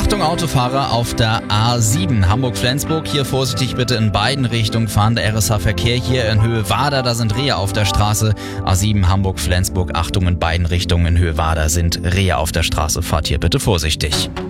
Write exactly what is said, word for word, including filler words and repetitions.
Achtung Autofahrer auf der A sieben Hamburg-Flensburg. Hier vorsichtig bitte in beiden Richtungen fahrender R S H-Verkehr. Hier in Höhe Wader, da sind Rehe auf der Straße. A sieben Hamburg-Flensburg, Achtung in beiden Richtungen in Höhe Wader sind Rehe auf der Straße. Fahrt hier bitte vorsichtig.